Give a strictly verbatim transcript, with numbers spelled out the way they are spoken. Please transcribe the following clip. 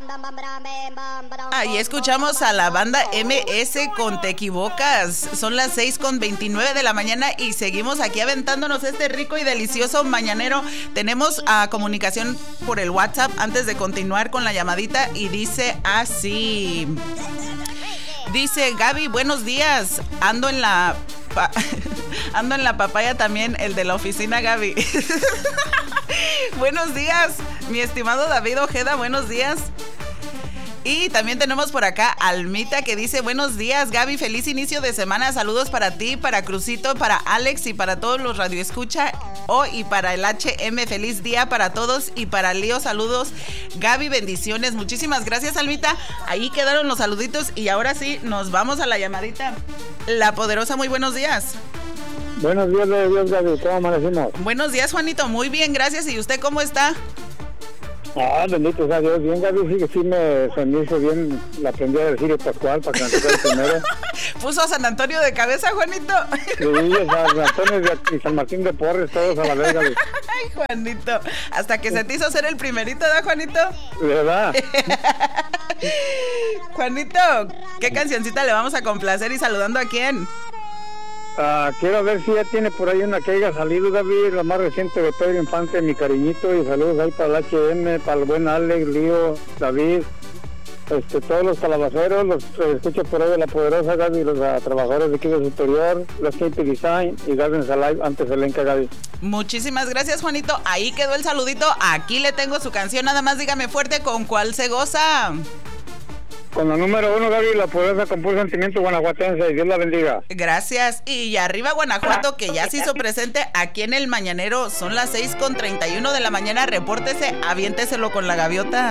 Ahí escuchamos a la banda M S con Te Equivocas. Son las seis con veintinueve de la mañana y seguimos aquí aventándonos este rico y delicioso mañanero. Tenemos uh, comunicación por el WhatsApp antes de continuar con la llamadita y dice así. Dice Gaby, buenos días. Ando en la... Pa- ando en la papaya también, el de la oficina Gaby. Buenos días, mi estimado David Ojeda, buenos días. Y también tenemos por acá Almita que dice, buenos días Gaby, feliz inicio de semana, saludos para ti, para Crucito, para Alex y para todos los radioescucha oh, y para el H M, feliz día para todos y para Leo, saludos Gaby, bendiciones, muchísimas gracias Almita, ahí quedaron los saluditos y ahora sí, nos vamos a la llamadita. La Poderosa, muy buenos días. Buenos días, de Dios, Gaby, ¿cómo amanecimos? Buenos días Juanito, muy bien, gracias, ¿y usted cómo está? Ah, bendito sea Dios, bien Gaby, sí que sí me, se me hizo bien, la aprendí a decir el Pascual para que me toque el primero. ¿Puso a San Antonio de cabeza, Juanito? Sí, San Antonio y San Martín de Porres, todos a la vez, Gaby. Ay, Juanito, hasta que se te hizo ser el primerito, ¿verdad, Juanito? ¿Verdad? Juanito, ¿qué cancioncita le vamos a complacer y saludando a quién? Uh, quiero ver si ya tiene por ahí una que haya salido, David, la más reciente de Pedro Infante, mi cariñito, y saludos ahí para el H M, para el buen Alex, Lío, David, este, todos los calabaceros, los eh, escucho por ahí de La Poderosa, Gaby, los uh, trabajadores de equipo superior, los K P Design y Gardens Alive, antes Elenca, Gaby. Muchísimas gracias, Juanito, ahí quedó el saludito, aquí le tengo su canción, nada más dígame fuerte con cuál se goza. Con la número uno, Gaby, La Poderosa con puro sentimiento guanajuatense, y Dios la bendiga. Gracias, y arriba Guanajuato, que ya se hizo presente aquí en el Mañanero, son las seis con treinta y uno de la mañana, repórtese, aviénteselo con la gaviota.